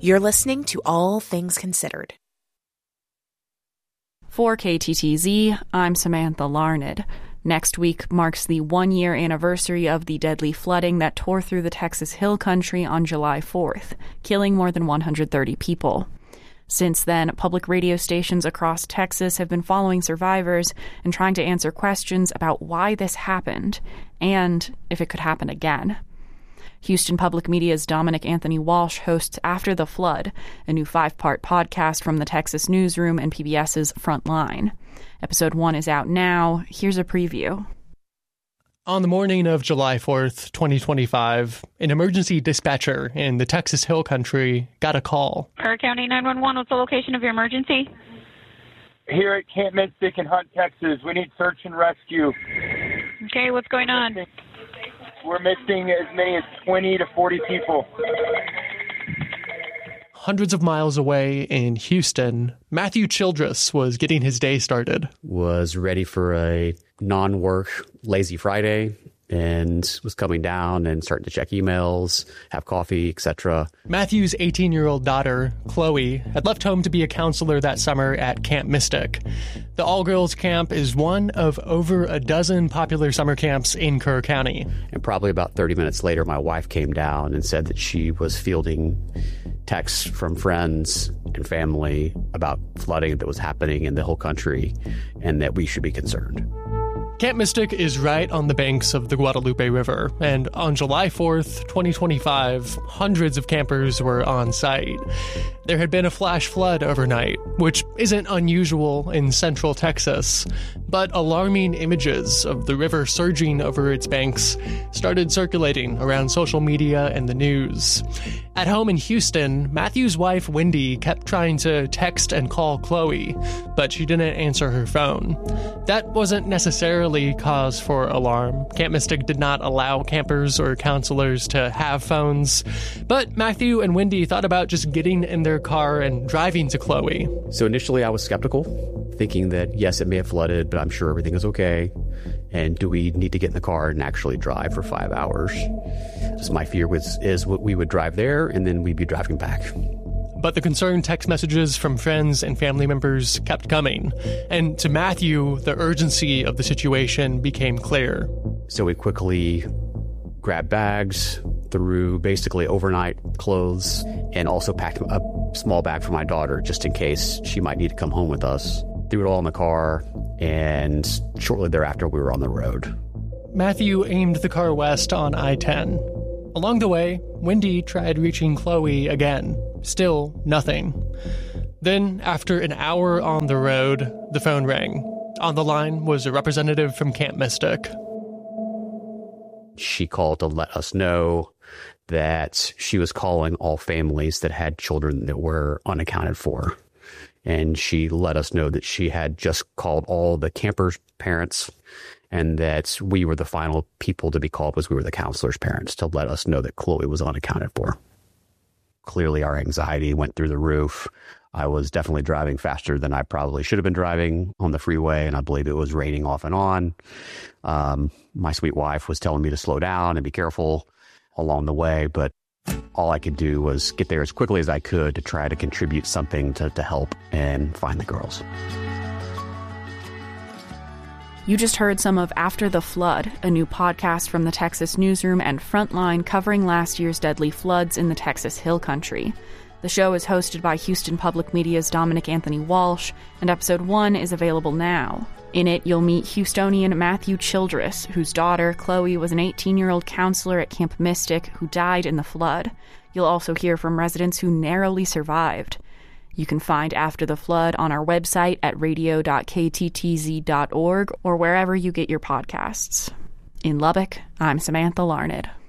You're listening to All Things Considered. For KTTZ, I'm Samantha Larned. Next week marks the one-year anniversary of the deadly flooding that tore through the Texas Hill Country on July 4th, killing more than 130 people. Since then, public radio stations across Texas have been following survivors and trying to answer questions about why this happened and if it could happen again. Houston Public Media's Dominic Anthony Walsh hosts After the Flood, a new 5-part podcast from the Texas Newsroom and PBS's Frontline. Episode 1 is out now. Here's a preview. On the morning of July 4th, 2025, an emergency dispatcher in the Texas Hill Country got a call. Kerr County 911, what's the location of your emergency? Here at Camp Mystic in Hunt, Texas. We need search and rescue. Okay, what's going on? We're missing as many as 20 to 40 people. Hundreds of miles away in Houston, Matthew Childress was getting his day started. Was ready for a non-work lazy Friday and was coming down and starting to check emails, have coffee, etc. Matthew's 18-year-old daughter, Chloe, had left home to be a counselor that summer at Camp Mystic. The all-girls camp is one of over a dozen popular summer camps in Kerr County. And probably about 30 minutes later, my wife came down and said that she was fielding texts from friends and family about flooding that was happening in the whole country and that we should be concerned. Camp Mystic is right on the banks of the Guadalupe River, and on July 4th, 2025, hundreds of campers were on site. There had been a flash flood overnight, which isn't unusual in central Texas, but alarming images of the river surging over its banks started circulating around social media and the news. At home in Houston, Matthew's wife, Wendy, kept trying to text and call Chloe, but she didn't answer her phone. That wasn't necessarily cause for alarm. Camp Mystic did not allow campers or counselors to have phones, but Matthew and Wendy thought about just getting in their car and driving to Chloe. So initially I was skeptical, thinking that yes, it may have flooded, but I'm sure everything is okay. And do we need to get in the car and actually drive for 5 hours? So my fear is we would drive there and then we'd be driving back. But the concerned text messages from friends and family members kept coming. And to Matthew, the urgency of the situation became clear. So we quickly grabbed bags, threw basically overnight clothes, and also packed a small bag for my daughter just in case she might need to come home with us. Threw it all in the car, and shortly thereafter we were on the road. Matthew aimed the car west on I-10. Along the way, Wendy tried reaching Chloe again. Still nothing. Then, after an hour on the road, the phone rang. On the line was a representative from Camp Mystic. She called to let us know that she was calling all families that had children that were unaccounted for. And she let us know that she had just called all the campers' parents and that we were the final people to be called because we were the counselors' parents to let us know that Chloe was unaccounted for. Clearly, our anxiety went through the roof. I was definitely driving faster than I probably should have been driving on the freeway, and I believe it was raining off and on. My sweet wife was telling me to slow down and be careful along the way, but all I could do was get there as quickly as I could to try to contribute something to help and find the girls. You just heard some of After the Flood, a new podcast from the Texas Newsroom and Frontline covering last year's deadly floods in the Texas Hill Country. The show is hosted by Houston Public Media's Dominic Anthony Walsh, and episode 1 is available now. In it, you'll meet Houstonian Matthew Childress, whose daughter, Chloe, was an 18-year-old counselor at Camp Mystic who died in the flood. You'll also hear from residents who narrowly survived. You can find After the Flood on our website at radio.kttz.org or wherever you get your podcasts. In Lubbock, I'm Samantha Larned.